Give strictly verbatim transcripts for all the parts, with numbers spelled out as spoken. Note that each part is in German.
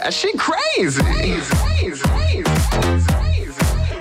That shit crazy. crazy, crazy, crazy, crazy.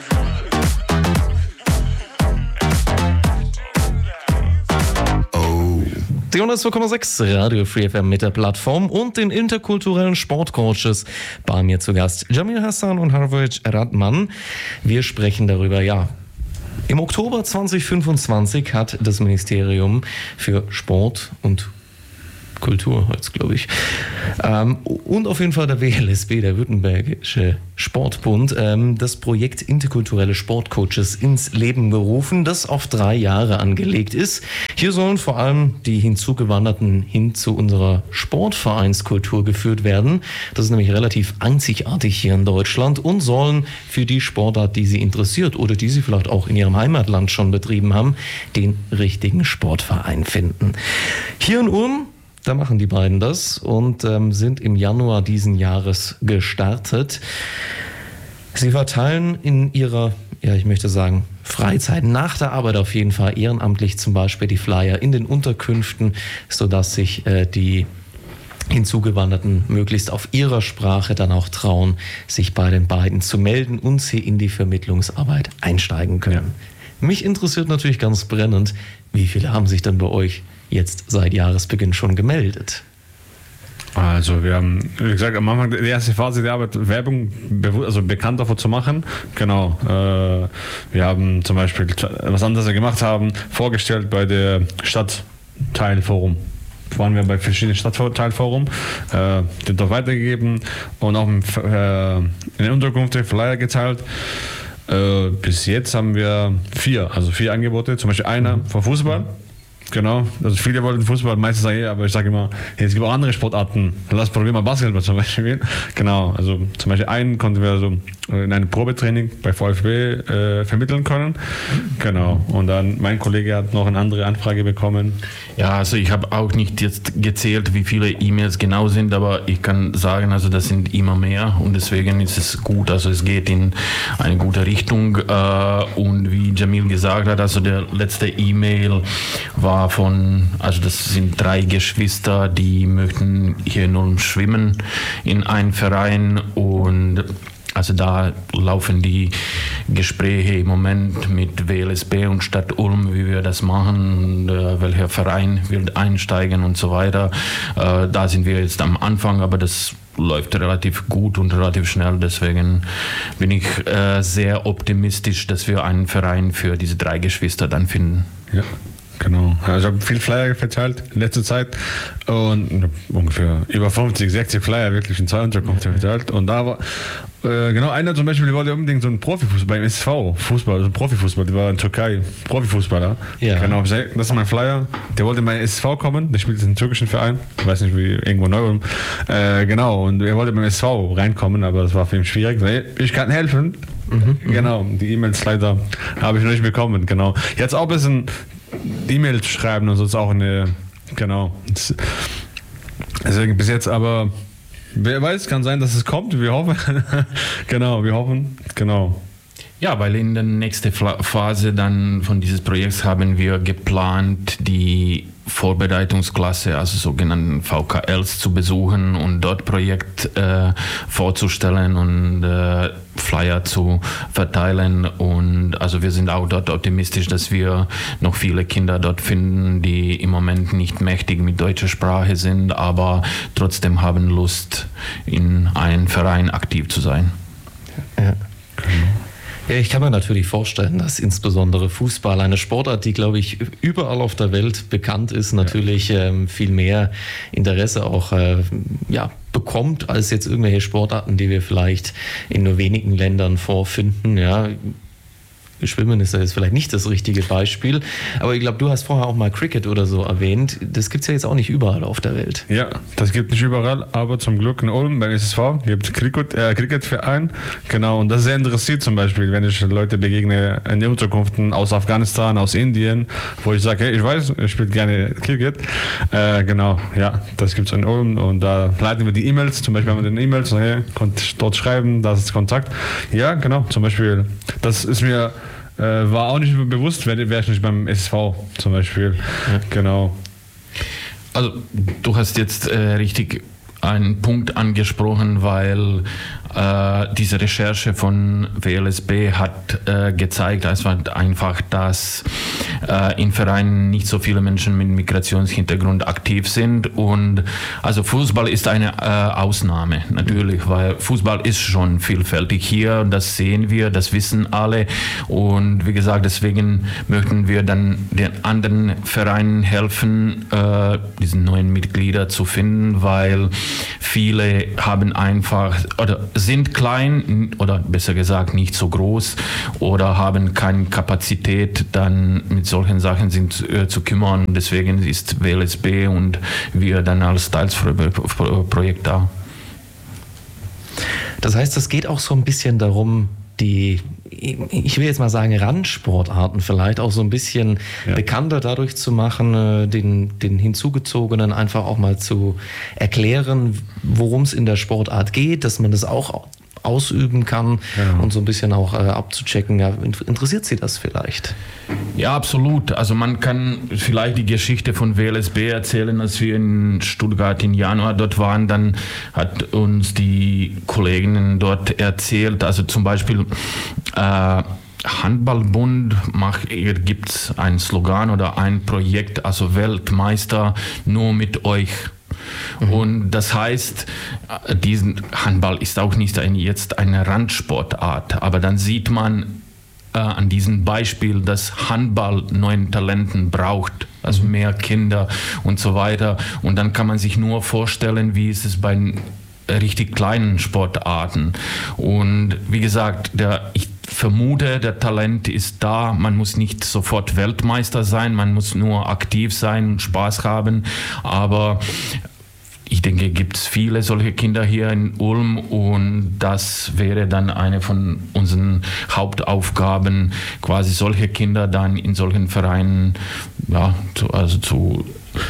Die hundertzwei Komma sechs Radio Free F M mit der Plattform und den interkulturellen Sportcoaches bei mir zu Gast Jamil Hassan und Harvoj Radman. Wir sprechen darüber, ja, im Oktober zwanzig fünfundzwanzig hat das Ministerium für Sport und Kultur, jetzt glaube ich, ähm, und auf jeden Fall der W L S B, der Württembergische Sportbund, ähm, das Projekt Interkulturelle Sportcoaches ins Leben gerufen, das auf drei Jahre angelegt ist. Hier sollen vor allem die Hinzugewanderten hin zu unserer Sportvereinskultur geführt werden. Das ist nämlich relativ einzigartig hier in Deutschland und sollen für die Sportart, die sie interessiert oder die sie vielleicht auch in ihrem Heimatland schon betrieben haben, den richtigen Sportverein finden. Hier in Ulm, da machen die beiden das und ähm, sind im Januar diesen Jahres gestartet. Sie verteilen in ihrer, ja, ich möchte sagen, Freizeit, nach der Arbeit auf jeden Fall, ehrenamtlich zum Beispiel die Flyer in den Unterkünften, sodass sich äh, die Hinzugewanderten möglichst auf ihrer Sprache dann auch trauen, sich bei den beiden zu melden und sie in die Vermittlungsarbeit einsteigen können. Ja. Mich interessiert natürlich ganz brennend, wie viele haben sich denn bei euch jetzt seit Jahresbeginn schon gemeldet? Also wir haben, wie gesagt, am Anfang die erste Phase der Arbeit Werbung, also bekannt davor zu machen. Genau. Äh, wir haben zum Beispiel, was anderes gemacht haben, vorgestellt bei der Stadtteilforum. Waren wir bei verschiedenen Stadtteilforum, äh, den dort weitergegeben und auch im, äh, in den Unterkünften Flyer geteilt. Äh, bis jetzt haben wir vier, also vier Angebote, zum Beispiel einer von Fußball. Genau, also viele wollten Fußball, meistens sagen, ja, aber ich sage immer, hey, es gibt auch andere Sportarten, lass probieren mal Basketball zum Beispiel. Genau, also zum Beispiel einen konnten wir so in einem Probetraining bei VfB äh, vermitteln können. Genau, und dann mein Kollege hat noch eine andere Anfrage bekommen. Ja, also ich habe auch nicht jetzt gezählt, wie viele E-Mails genau sind, aber ich kann sagen, also das sind immer mehr und deswegen ist es gut, also es geht in eine gute Richtung äh, und wie Jamil gesagt hat, also der letzte E-Mail war von, also das sind drei Geschwister, die möchten hier in Ulm schwimmen in einen Verein und also da laufen die Gespräche im Moment mit W L S B und Stadt Ulm, wie wir das machen, und, äh, welcher Verein wird einsteigen und so weiter. Äh, da sind wir jetzt am Anfang, aber das läuft relativ gut und relativ schnell. Deswegen bin ich äh, sehr optimistisch, dass wir einen Verein für diese drei Geschwister dann finden. Ja. Genau, also ich habe viel Flyer verteilt in letzter Zeit und ungefähr über fünfzig, sechzig Flyer wirklich in zwei Unterkünften verteilt und da war äh, genau einer zum Beispiel, der wollte unbedingt so einen Profifußball beim S V, Fußball, also Profifußball, der war in Türkei, Profifußballer. Ja. Genau, das ist mein Flyer, der wollte beim S V kommen, der spielt in einem türkischen Verein, ich weiß nicht wie, irgendwo neu, äh, genau, und er wollte beim S V reinkommen, aber das war für ihn schwierig, ich kann helfen. Mhm, genau, die E-Mails leider habe ich noch nicht bekommen, genau. Jetzt auch ein bisschen E-Mails schreiben und so ist auch eine, genau. Deswegen bis jetzt aber, wer weiß, kann sein, dass es kommt, wir hoffen. Genau, wir hoffen, genau. Ja, weil in der nächsten Phase dann von dieses Projekts haben wir geplant, die Vorbereitungsklasse, also sogenannten V K Ls zu besuchen und dort Projekt äh, vorzustellen und äh, Flyer zu verteilen und also wir sind auch dort optimistisch, dass wir noch viele Kinder dort finden, die im Moment nicht mächtig mit deutscher Sprache sind, aber trotzdem haben Lust, in einem Verein aktiv zu sein. Ja. Ja, ich kann mir natürlich vorstellen, dass insbesondere Fußball, eine Sportart, die, glaube ich, überall auf der Welt bekannt ist, natürlich ähm, viel mehr Interesse auch äh, ja, bekommt, als jetzt irgendwelche Sportarten, die wir vielleicht in nur wenigen Ländern vorfinden. Ja. Schwimmen ist ja jetzt vielleicht nicht das richtige Beispiel, aber ich glaube, du hast vorher auch mal Cricket oder so erwähnt. Das gibt es ja jetzt auch nicht überall auf der Welt. Ja, das gibt es nicht überall, aber zum Glück in Ulm beim S S V gibt es Cricket, äh, Cricketverein. Genau, und das ist sehr interessiert zum Beispiel, wenn ich Leute begegne in den Unterkünften aus Afghanistan, aus Indien, wo ich sage, hey, ich weiß, ich spiele gerne Cricket. Äh, genau, ja, das gibt es in Ulm und da leiten wir die E-Mails, zum Beispiel haben wir den E-Mails, so, hey, könnt dort schreiben, das ist Kontakt. Ja, genau, zum Beispiel, das ist mir Äh, war auch nicht bewusst, wäre wär ich nicht beim S V zum Beispiel. Ja. Genau. Also du hast jetzt äh, richtig einen Punkt angesprochen, weil äh, diese Recherche von W L S B hat äh, gezeigt, also einfach, dass äh, in Vereinen nicht so viele Menschen mit Migrationshintergrund aktiv sind. Und also Fußball ist eine äh, Ausnahme, natürlich, weil Fußball ist schon vielfältig hier, das sehen wir, das wissen alle. Und wie gesagt, deswegen möchten wir dann den anderen Vereinen helfen, äh, diese neuen Mitglieder zu finden, weil viele haben einfach oder sind klein oder besser gesagt nicht so groß oder haben keine Kapazität, dann mit solchen Sachen sind, äh, zu kümmern. Deswegen ist W L S B und wir dann als Teilsprojekt da. Das heißt, es geht auch so ein bisschen darum, die, ich will jetzt mal sagen, Randsportarten vielleicht auch so ein bisschen ja. bekannter dadurch zu machen, den, den Hinzugezogenen einfach auch mal zu erklären, worum es in der Sportart geht, dass man das auch ausüben kann ja. und so ein bisschen auch äh, abzuchecken. Ja, interessiert Sie das vielleicht? Ja, absolut. Also man kann vielleicht die Geschichte von W L S B erzählen, als wir in Stuttgart im Januar dort waren, dann hat uns die Kolleginnen dort erzählt, also zum Beispiel äh, Handballbund gibt es einen Slogan oder ein Projekt, also Weltmeister nur mit euch. Mhm. Und das heißt, diesen Handball ist auch nicht ein, jetzt eine Randsportart, aber dann sieht man äh, an diesem Beispiel, dass Handball neuen Talenten braucht, also mhm. mehr Kinder und so weiter. Und dann kann man sich nur vorstellen, wie ist es bei richtig kleinen Sportarten. Und wie gesagt, der, ich vermute, der Talent ist da. Man muss nicht sofort Weltmeister sein, man muss nur aktiv sein und Spaß haben. Aber ich denke, gibt es viele solche Kinder hier in Ulm und das wäre dann eine von unseren Hauptaufgaben, quasi solche Kinder dann in solchen Vereinen ja, zu, also zu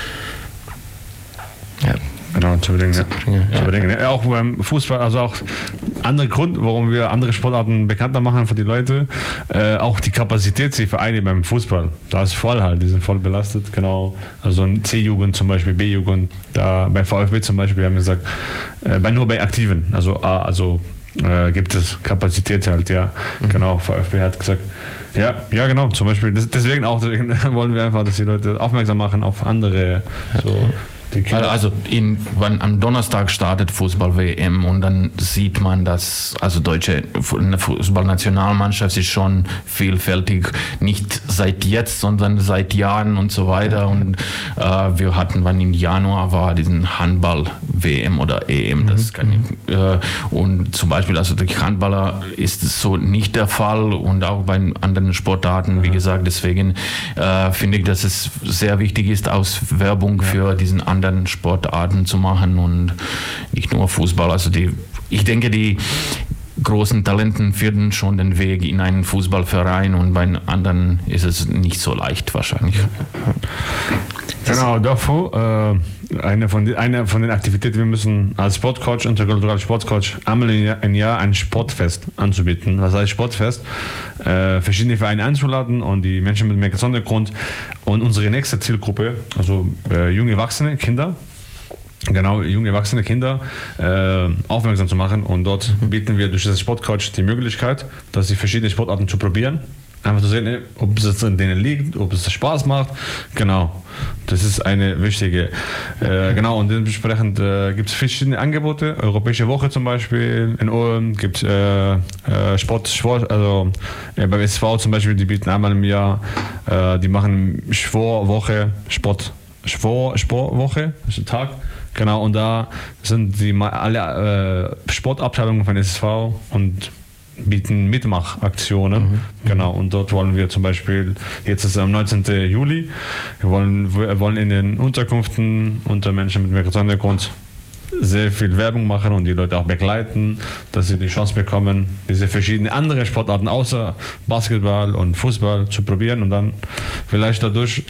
ja. Genau, zu bedingen. Ja. Ja. Zu bedingen. Ja, auch beim Fußball, also auch anderer Grund, warum wir andere Sportarten bekannter machen für die Leute, äh, auch die Kapazität, die Vereine beim Fußball, da ist voll halt, die sind voll belastet, genau. Also ein C-Jugend zum Beispiel, B-Jugend, da beim VfB zum Beispiel haben wir gesagt, äh, bei, nur bei Aktiven, also A, also äh, gibt es Kapazität halt, ja, mhm. genau, VfB hat gesagt, ja, ja, genau, zum Beispiel, das, deswegen auch, deswegen wollen wir einfach, dass die Leute aufmerksam machen auf andere, so. Also in, wann, am Donnerstag startet Fußball-W M und dann sieht man, dass also deutsche Fußballnationalmannschaft ist schon vielfältig, nicht seit jetzt, sondern seit Jahren und so weiter. Und äh, wir hatten, wann im Januar war, diesen Handball-W M oder E M. Das kann ich, äh, und zum Beispiel, also durch Handballer ist es so nicht der Fall und auch bei anderen Sportarten, wie gesagt, deswegen äh, finde ich, dass es sehr wichtig ist, aus Werbung für diesen anderen Sportarten zu machen und nicht nur Fußball. Also die, ich denke, die großen Talenten finden schon den Weg in einen Fußballverein und bei anderen ist es nicht so leicht wahrscheinlich. Genau, davor äh, eine, von die, eine von den Aktivitäten, wir müssen als Sportcoach, interkultureller Sportcoach, einmal im Jahr ein Sportfest anzubieten. Das heißt Sportfest, äh, verschiedene Vereine einzuladen und die Menschen mit Migrationshintergrund und unsere nächste Zielgruppe, also äh, junge Erwachsene, Kinder, genau, junge erwachsene Kinder äh, aufmerksam zu machen und dort bieten wir durch das Sportcoach die Möglichkeit, dass sie verschiedene Sportarten zu probieren. Einfach zu sehen, ob es in denen liegt, ob es Spaß macht. Genau, das ist eine wichtige. Äh, genau, und dementsprechend äh, gibt es verschiedene Angebote. Europäische Woche zum Beispiel in Ulm gibt es äh, äh, Sport, Sport, also äh, beim S V zum Beispiel, die bieten einmal im Jahr, äh, die machen Sportwoche, Sport, Sport, Sportwoche, das ist ein Tag. Genau, und da sind die alle äh, Sportabteilungen von S V und bieten Mitmachaktionen. Mhm. Genau, und dort wollen wir zum Beispiel, jetzt ist es am neunzehnten Juli, wir wollen, wir wollen in den Unterkünften unter Menschen mit Migrationshintergrund sehr viel Werbung machen und die Leute auch begleiten, dass sie die Chance bekommen, diese verschiedenen anderen Sportarten außer Basketball und Fußball zu probieren und dann vielleicht dadurch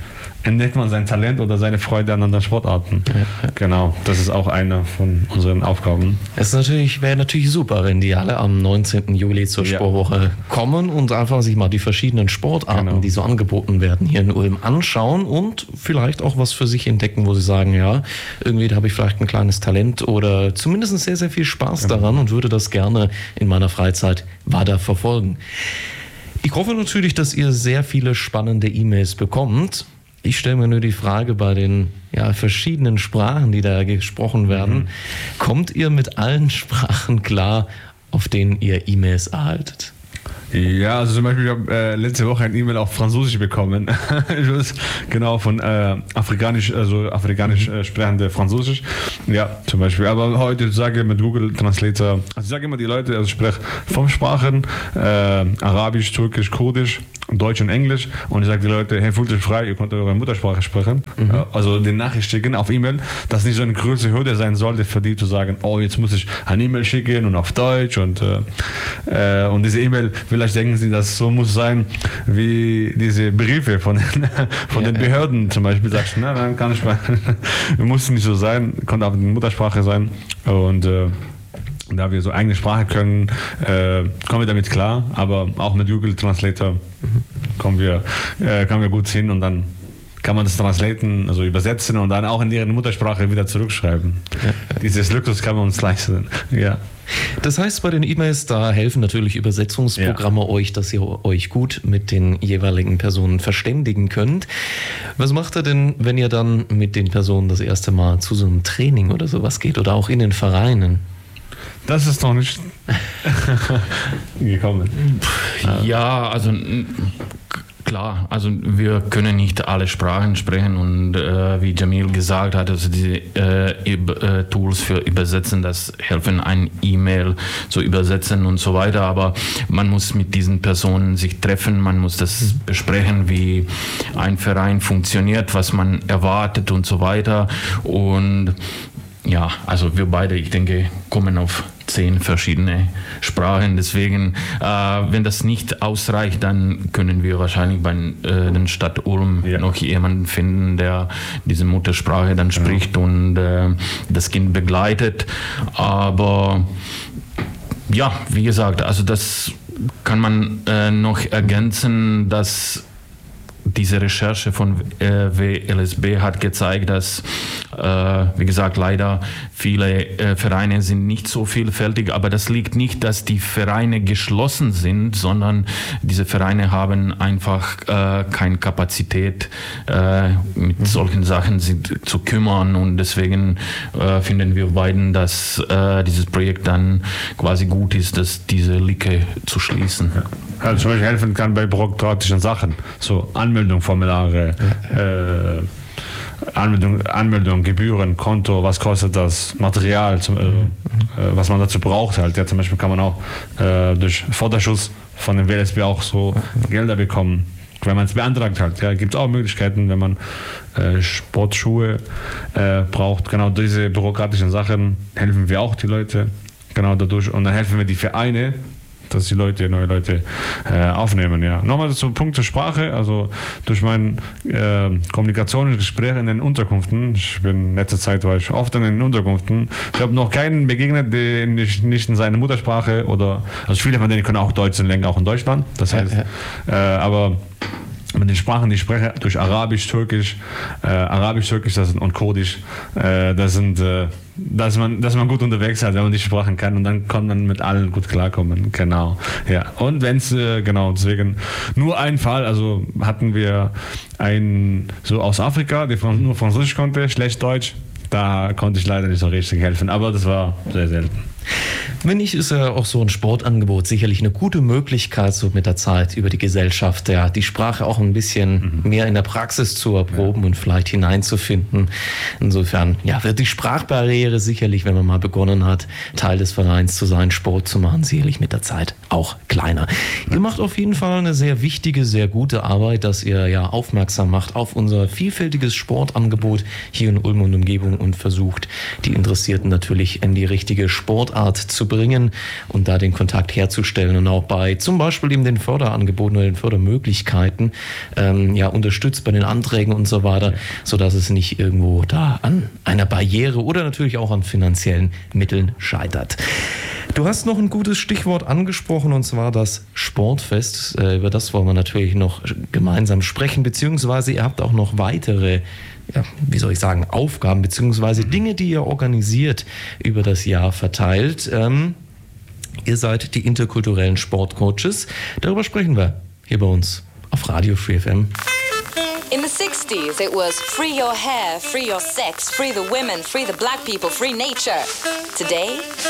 entdeckt man sein Talent oder seine Freude an anderen Sportarten. Ja. Genau, das ist auch eine von unseren Aufgaben. Es ist natürlich, wäre natürlich super, wenn die alle am neunzehnten Juli zur Ja. Sportwoche kommen und einfach sich mal die verschiedenen Sportarten, Genau. die so angeboten werden, hier in Ulm anschauen und vielleicht auch was für sich entdecken, wo sie sagen, ja, irgendwie da habe ich vielleicht ein kleines Talent oder zumindest sehr, sehr viel Spaß daran und würde das gerne in meiner Freizeit weiter verfolgen. Ich hoffe natürlich, dass ihr sehr viele spannende E-Mails bekommt. Ich stelle mir nur die Frage bei den ja, verschiedenen Sprachen, die da gesprochen werden. Mhm. Kommt ihr mit allen Sprachen klar, auf denen ihr E-Mails erhaltet? Ja, also zum Beispiel, ich habe äh, letzte Woche ein E-Mail auf Französisch bekommen. Ich weiß, genau, von äh, afrikanisch, also afrikanisch äh, sprechende Französisch. Ja, zum Beispiel. Aber heute sage ich mit Google Translator, also ich sage immer die Leute, also ich spreche fünf Sprachen, äh, Arabisch, Türkisch, Kurdisch, Deutsch und Englisch. Und ich sage die Leute, hey, fühlt euch frei, ihr könnt eure Muttersprache sprechen. Mhm. Also den Nachricht schicken auf E-Mail, dass nicht so eine größere Hürde sein sollte für die zu sagen, oh, jetzt muss ich eine E-Mail schicken und auf Deutsch. Und, äh, und diese E-Mail, vielleicht denken sie, dass so muss sein, wie diese Briefe von den, von ja, den Behörden ja. zum Beispiel. Sagst du, nein, nein, kann ich mal. Muss nicht so sein, konnte auch die Muttersprache sein. Und äh, da wir so eigene Sprache können, äh, kommen wir damit klar, aber auch mit Google Translator kommen wir, äh, kommen wir gut hin und dann kann man das translaten, also übersetzen und dann auch in deren Muttersprache wieder zurückschreiben. Ja. Dieses Luxus kann man uns leisten. Ja. Das heißt, bei den E-Mails, da helfen natürlich Übersetzungsprogramme ja. euch, dass ihr euch gut mit den jeweiligen Personen verständigen könnt. Was macht ihr denn, wenn ihr dann mit den Personen das erste Mal zu so einem Training oder sowas geht oder auch in den Vereinen? Das ist noch nicht gekommen. Ja, also klar, also wir können nicht alle Sprachen sprechen und äh, wie Jamil gesagt hat, also diese äh, äh, Tools für Übersetzen, das helfen, ein E-Mail zu übersetzen und so weiter, aber man muss mit diesen Personen sich treffen, man muss das besprechen, wie ein Verein funktioniert, was man erwartet und so weiter und ja, also wir beide, ich denke, kommen auf zehn verschiedene Sprachen. Deswegen, äh, wenn das nicht ausreicht, dann können wir wahrscheinlich bei äh, der Stadt Ulm ja. noch jemanden finden, der diese Muttersprache dann spricht ja. und äh, das Kind begleitet. Aber ja, wie gesagt, also das kann man äh, noch ergänzen, dass diese Recherche von äh, W L S B hat gezeigt, dass, äh, wie gesagt, leider viele äh, Vereine sind nicht so vielfältig, aber das liegt nicht, dass die Vereine geschlossen sind, sondern diese Vereine haben einfach äh, keine Kapazität, äh, mit mhm. solchen Sachen sich zu kümmern und deswegen äh, finden wir beiden, dass äh, dieses Projekt dann quasi gut ist, dass diese Lücke zu schließen. Ja. Also zum Beispiel helfen kann bei bürokratischen Sachen, so Anmeldung, Formulare, äh, Anmeldung, Anmeldung, Gebühren, Konto, was kostet das, Material, zum, äh, äh, was man dazu braucht halt. Ja, zum Beispiel kann man auch äh, durch Förderschuss von dem W L S B auch so Gelder bekommen, wenn man es beantragt hat. Ja, gibt es auch Möglichkeiten, wenn man äh, Sportschuhe äh, braucht. Genau diese bürokratischen Sachen helfen wir auch die Leute. Genau dadurch. Und dann helfen wir die Vereine, dass die Leute, neue Leute äh, aufnehmen. Ja. Nochmal zum Punkt zur Sprache, also durch meine äh, Kommunikation und Gespräche in den Unterkünften, ich bin in letzter Zeit war ich oft in den Unterkünften, ich habe noch keinen begegnet, der nicht, nicht in seiner Muttersprache oder, also viele von denen können auch Deutsch und länger auch in Deutschland, das heißt, ja, ja. Äh, aber mit den Sprachen, die ich spreche, durch Arabisch, Türkisch, äh, Arabisch, Türkisch das sind, und Kurdisch, äh, das sind, äh, dass man, dass man gut unterwegs ist, wenn man die Sprachen kann und dann kann man mit allen gut klarkommen, genau, ja. Und wenn es, äh, genau, deswegen nur ein Fall, also hatten wir einen so aus Afrika, der nur Französisch konnte, schlecht Deutsch, da konnte ich leider nicht so richtig helfen, aber das war sehr selten. Wenn nicht, ist ja auch so ein Sportangebot sicherlich eine gute Möglichkeit, so mit der Zeit über die Gesellschaft, ja, die Sprache auch ein bisschen mhm. mehr in der Praxis zu erproben ja. und vielleicht hineinzufinden. Insofern, ja, wird die Sprachbarriere sicherlich, wenn man mal begonnen hat, Teil des Vereins zu sein, Sport zu machen, sicherlich mit der Zeit auch kleiner. Ja. Ihr macht auf jeden Fall eine sehr wichtige, sehr gute Arbeit, dass ihr ja aufmerksam macht auf unser vielfältiges Sportangebot hier in Ulm und Umgebung und versucht, die Interessierten natürlich in die richtige Sportart Sportart zu bringen und da den Kontakt herzustellen und auch bei zum Beispiel eben den Förderangeboten oder den Fördermöglichkeiten ähm, ja, unterstützt bei den Anträgen und so weiter, sodass es nicht irgendwo da an einer Barriere oder natürlich auch an finanziellen Mitteln scheitert. Du hast noch ein gutes Stichwort angesprochen, und zwar das Sportfest. Äh, über das wollen wir natürlich noch gemeinsam sprechen, beziehungsweise ihr habt auch noch weitere, ja, wie soll ich sagen, Aufgaben, beziehungsweise Dinge, die ihr organisiert über das Jahr verteilt. Ähm, ihr seid die interkulturellen Sportcoaches. Darüber sprechen wir hier bei uns auf Radio Free F M. In the sixties, it was free your hair, free your sex, free the women, free the black people, free nature. Today,